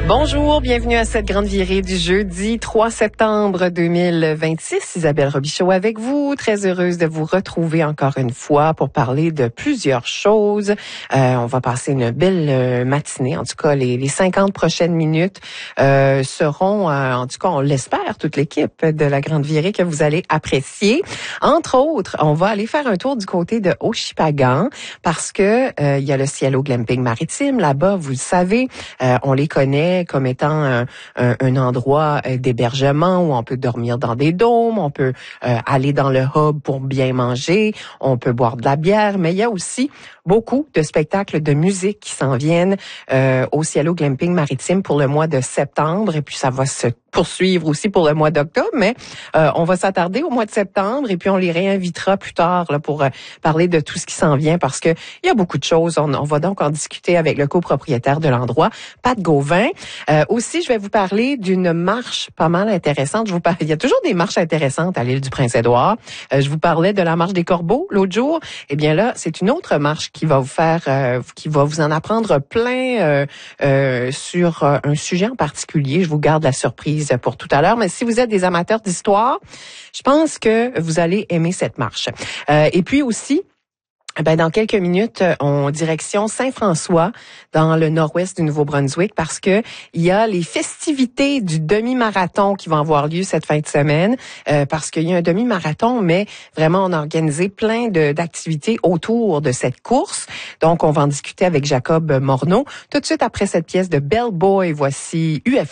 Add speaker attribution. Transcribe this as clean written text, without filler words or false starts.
Speaker 1: Bonjour, bienvenue à cette grande virée du jeudi 3 septembre 2026. Isabelle Robichaud avec vous. Très heureuse de vous retrouver encore une fois pour parler de plusieurs choses. On va passer une belle matinée. En tout cas, les 50 prochaines minutes seront, en tout cas, on l'espère, toute l'équipe de la grande virée que vous allez apprécier. Entre autres, on va aller faire un tour du côté de Oshipagan parce que il y a le Cielo Glamping Maritime. Là-bas, vous le savez, on les connaît comme étant un endroit d'hébergement où on peut dormir dans des dômes, on peut aller dans le hub pour bien manger, on peut boire de la bière, mais il y a aussi beaucoup de spectacles de musique qui s'en viennent au Cielo Glamping Maritime pour le mois de septembre, et puis ça va se poursuivre aussi pour le mois d'octobre, mais on va s'attarder au mois de septembre et puis on les réinvitera plus tard là, pour parler de tout ce qui s'en vient parce que il y a beaucoup de choses. On va donc en discuter avec le copropriétaire de l'endroit, Pat Gauvin. Aussi, je vais vous parler d'une marche pas mal intéressante. Il y a toujours des marches intéressantes à l'île du Prince-Édouard. Je vous parlais de la marche des Corbeaux l'autre jour. Eh bien là, c'est une autre marche qui va vous faire, qui va vous en apprendre plein sur un sujet en particulier. Je vous garde la surprise pour tout à l'heure. Mais si vous êtes des amateurs d'histoire, je pense que vous allez aimer cette marche. Et puis aussi, dans quelques minutes, on direction Saint-François, dans le nord-ouest du Nouveau-Brunswick, parce que il y a les festivités du demi-marathon qui vont avoir lieu cette fin de semaine, parce qu'il y a un demi-marathon, mais vraiment, on a organisé plein d'activités autour de cette course. Donc, on va en discuter avec Jacob Morneau. Tout de suite après cette pièce de Bellboy, voici UFO.